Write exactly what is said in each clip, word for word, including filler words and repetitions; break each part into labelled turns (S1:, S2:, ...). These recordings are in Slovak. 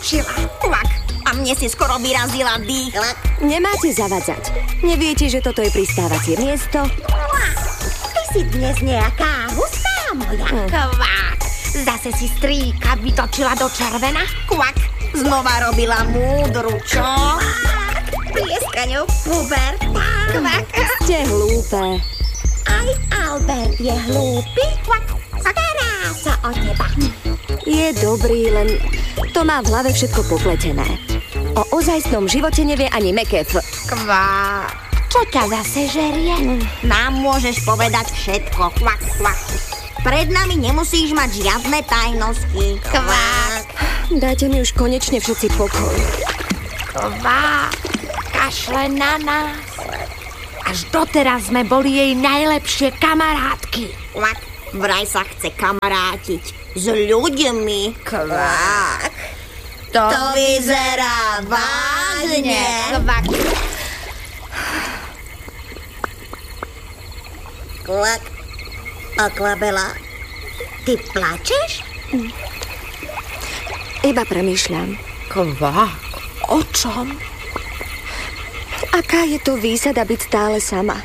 S1: vytočila. Kvak. A mne si skoro vyrazila dých.
S2: Nemáte zavadzať. Neviete, že toto je pristávacie miesto?
S3: Ty si dnes nejaká hustá, moja.
S1: Mm. Kvak. Zase si strýka vytočila do červena. Kvak. Znova robila múdru, čo? Plieskaňou puberta. Kvak.
S2: Ste hlúpe.
S3: Aj Albert je hlúpy. Kvak. Stará sa o teba.
S2: Je dobrý, len to má v hlave všetko popletené. O ozajstnom živote nevie ani meké F.
S1: Kvak. Čo ťa zase žerie? Mm. Nám môžeš povedať všetko. Kvak, kvak. Pred nami nemusíš mať žiadne tajnosti. Kvak.
S2: Dajte mi už konečne všetci pokoj.
S1: Kvak. Kašle na nás. Až doteraz sme boli jej najlepšie kamarátky. Kvak. Vraj sa chce kamarátiť s ľuďmi. Kvak. To, to vyzerá vážne. Kvak.
S3: Kvak. Akvabela, ty plačeš?
S2: Iba premýšľam.
S1: Kvak. O čom?
S2: Aká je to výsada byť stále sama?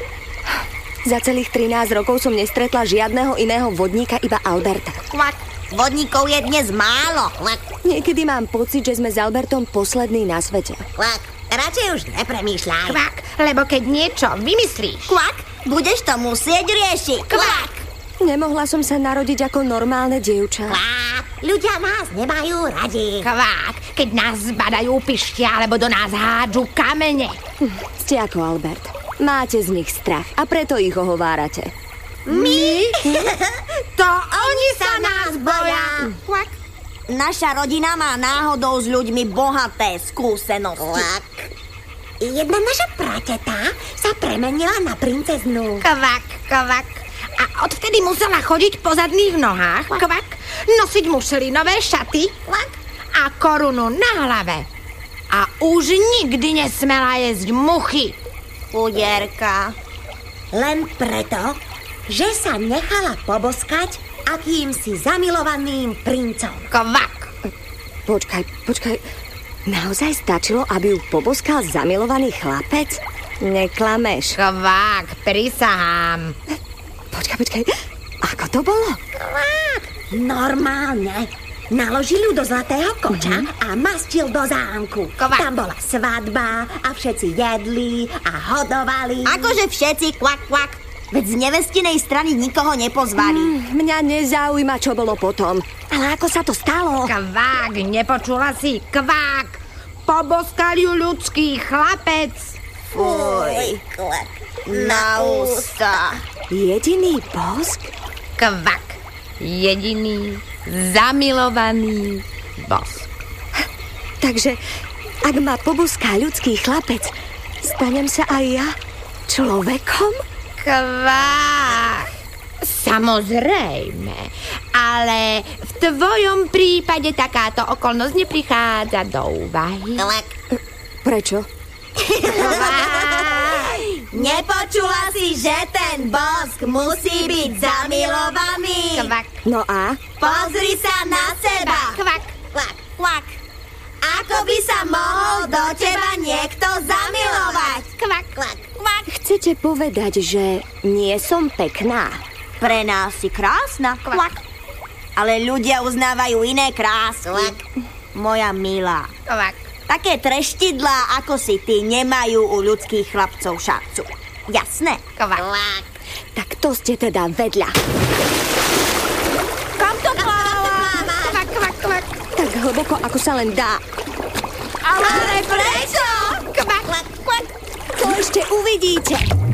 S2: Za celých trinásť rokov som nestretla žiadneho iného vodníka, iba Alberta.
S1: Kvak. Vodníkov je dnes málo. Kvak.
S2: Niekedy mám pocit, že sme s Albertom poslední na svete.
S3: Kvak. Radšej už nepremýšľaj.
S1: Kvak. Lebo keď niečo vymyslíš. Kvak. Budeš to musieť riešiť. Kvak.
S2: Nemohla som sa narodiť ako normálne dievča.
S3: Kvak. Ľudia nás nemajú radi.
S1: Kvak. Keď nás zbadajú pištia, alebo do nás hádžu kamene.
S2: Hm, ste ako Albert. Máte z nich strach a preto ich ohovárate.
S1: My? To oni sa nás boja. Kvak. Naša rodina má náhodou s ľuďmi bohaté skúsenosti.
S3: Kvak. Jedna naša prateta sa premenila na princeznu.
S1: Kvak, kvak. A odvtedy musela chodiť po zadných nohách. Kvak. Nosiť mušelinové šaty. Kvak. A korunu na hlave. A už nikdy nesmela jesť muchy. Chudierka.
S3: Len preto, že sa nechala poboskať akýmsi zamilovaným princom.
S1: Kvak.
S2: Počkaj, počkaj. Naozaj stačilo, aby ju poboskal zamilovaný chlapec? Neklameš.
S1: Kvak, prisahám.
S2: Počkaj, počkaj. Ako to bolo?
S3: Kvak. Normálne. Naložil ju do zlatého koča mm-hmm. a mastil do zámku.
S1: Kvak.
S3: Tam bola svadba a všetci jedli a hodovali.
S1: Akože všetci, kvak, kvak. Veď z nevestinej strany nikoho nepozvali.
S2: Mm, mňa nezaujíma, čo bolo potom. Ale ako sa to stalo?
S1: Kvák, nepočula si? Kvák. Poboskal ju ľudský chlapec. Fuj.
S3: Kvak.
S1: Na ústa.
S2: Jediný bosk?
S1: Kvak. Jediný zamilovaný bosk.
S2: Takže, ak ma poboská ľudský chlapec, stanem sa aj ja človekom?
S1: Kvák. Samozrejme, ale v tvojom prípade takáto okolnosť neprichádza do úvahy.
S3: Kvak.
S2: Prečo?
S1: Nepočula si, že ten bosk musí byť zamilovaný? Kvak.
S2: No a?
S1: Pozri sa na seba. Kvak.
S3: Kvak.
S1: Kvak. Ako by sa mohol do teba niekto zamilovať? Kvak. Kvak. Kvak.
S2: Chcete povedať, že nie som pekná?
S1: Pre nás si krásna. Kvak. Ale ľudia uznávajú iné krásy.
S3: Kvak.
S1: Moja milá. Kvak.
S3: Také treštidlá, ako si ty, nemajú u ľudských chlapcov šancu. Jasné?
S1: Kvak.
S2: Tak to ste teda vedľa.
S1: Kam to pláva? Kvak, kvak, kvak.
S2: Tak hlboko, ako sa len dá.
S1: Ale prečo? Kvak, kvak, kvak.
S2: To ešte uvidíte.